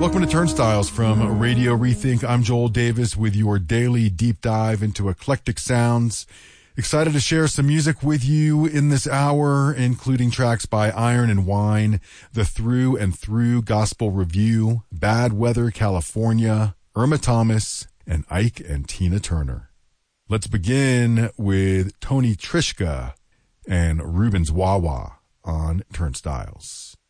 Welcome to Turnstiles from Radio Rethink. I'm Joel Davis with your daily deep dive into eclectic sounds. Excited to share some music with you in this hour, including tracks by Iron and Wine, The Through and Through Gospel Review, Bad Weather California, Irma Thomas, and Ike and Tina Turner. Let's begin with Tony Trischka and Rubens Wawa on Turnstiles.